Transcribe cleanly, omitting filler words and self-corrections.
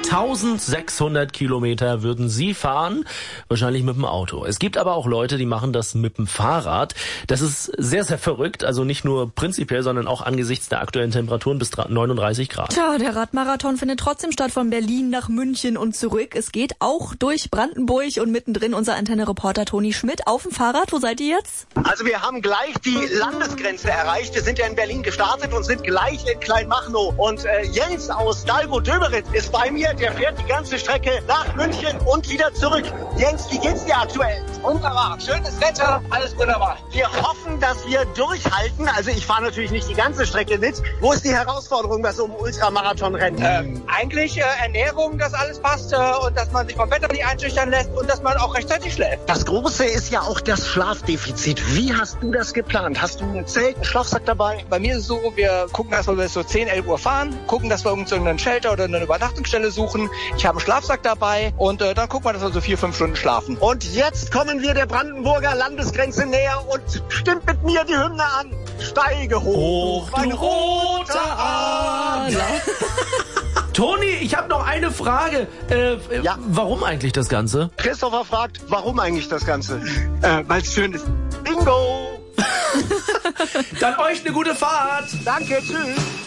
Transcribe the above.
1600 Kilometer würden Sie fahren, wahrscheinlich mit dem Auto. Es gibt aber auch Leute, die machen das mit dem Fahrrad. Das ist sehr, sehr verrückt, also nicht nur prinzipiell, sondern auch angesichts der aktuellen Temperaturen bis 39 Grad. Tja, der Radmarathon findet trotzdem statt, von Berlin nach München und zurück. Es geht auch durch Brandenburg und mittendrin unser Antenne-Reporter Toni Schmidt auf dem Fahrrad. Wo seid ihr jetzt? Also wir haben gleich die Landesgrenze erreicht. Wir sind ja in Berlin gestartet und sind gleich in Kleinmachnow. Und Jens aus Dalgo-Döberitz ist bei mir. Der fährt die ganze Strecke nach München und wieder zurück. Jens, wie geht's dir aktuell? Wunderbar. Schönes Wetter, alles wunderbar. Wir hoffen, dass wir durchhalten. Also ich fahre natürlich nicht die ganze Strecke mit. Wo ist die Herausforderung bei so einem Ultramarathon-Rennen? Eigentlich Ernährung, dass alles passt und dass man sich vom Wetter nicht einschüchtern lässt und dass man auch rechtzeitig schläft. Das Große ist ja auch das Schlafdefizit. Wie hast du das geplant? Hast du ein Zelt, einen Schlafsack dabei? Bei mir ist es so, wir gucken erstmal, bis so 10, 11 Uhr fahren, gucken, dass wir irgendeinen Shelter oder eine Übernachtungsstelle suchen. Ich habe einen Schlafsack dabei und dann gucken wir, dass wir so 4-5 Stunden schlafen. Und jetzt kommen wir der Brandenburger Landesgrenze näher und stimmt mit mir die Hymne an. Steige hoch, mein roter Adler. Toni, ich habe noch eine Frage. Ja. Warum eigentlich das Ganze? Christopher fragt, warum eigentlich das Ganze? Weil es schön ist. Bingo! Dann euch eine gute Fahrt. Danke, tschüss.